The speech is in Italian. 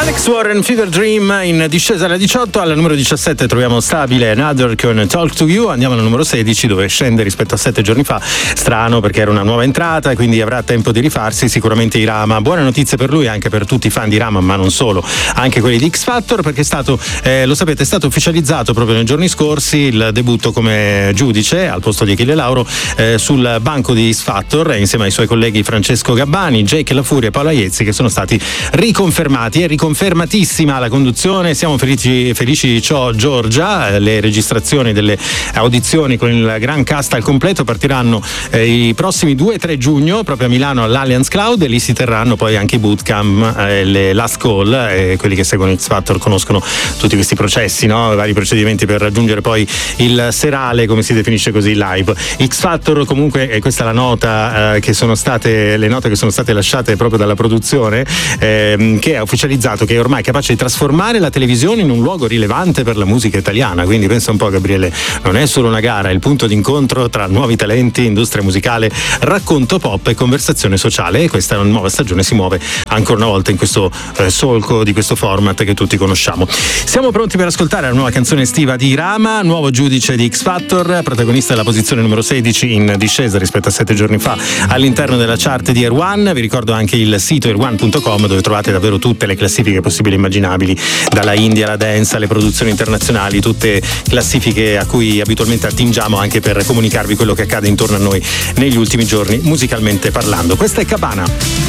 Alex Warren, Fever Dream, in discesa alla 18. Al numero 17 troviamo stabile Another con Talk to You. Andiamo al numero 16 dove scende rispetto a 7 giorni fa. Strano perché era una nuova entrata e quindi avrà tempo di rifarsi. Sicuramente Irama, buone notizie per lui, anche per tutti i fan di Irama, ma non solo, anche quelli di X Factor, perché è stato, lo sapete, è stato ufficializzato proprio nei giorni scorsi il debutto come giudice al posto di Achille Lauro sul banco di X Factor, insieme ai suoi colleghi Francesco Gabbani, Jake La Furia e Paolo Aiezzi, che sono stati riconfermati. È riconfermatissima la conduzione, siamo felici ciò, Giorgia. Le registrazioni delle audizioni con il gran cast al completo partiranno i prossimi 2 e 3 giugno proprio a Milano all'Allianz Cloud, e lì si terranno poi anche i bootcamp, le last call, quelli che seguono X Factor conoscono tutti questi processi, no? Vari procedimenti per raggiungere poi il serale, come si definisce così, live. X Factor comunque, e questa è la nota che sono state, le note che sono state lasciate proprio dalla produzione, che ha ufficializzato che è ormai capace di trasformare la televisione in un luogo rilevante per la musica italiana. Quindi pensa un po', Gabriele, non è solo una gara, è il punto d'incontro tra nuovi talenti, industria musicale, racconto pop e conversazione sociale, e questa nuova stagione si muove ancora una volta in questo solco di questo format che tutti conosciamo. Siamo pronti per ascoltare la nuova canzone estiva di Irama, nuovo giudice di X Factor, protagonista della posizione numero 16 in discesa rispetto a 7 giorni fa all'interno della chart di Air One. Vi ricordo anche il sito airone.com, dove trovate davvero tutte le classifiche possibili e immaginabili, dalla indie alla dance alle produzioni internazionali, tutte classifiche a cui abitualmente attingiamo anche per comunicarvi quello che accade intorno a noi negli ultimi giorni musicalmente parlando. Questa è Cabana.